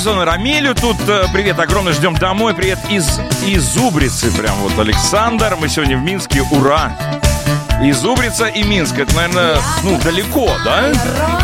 Антону Рамилю. Тут привет огромный, ждем домой. Привет из Зубрицы. Прям вот Александр. Мы сегодня в Минске. Ура! И Зубрица, и Минск. Это, наверное, далеко, да?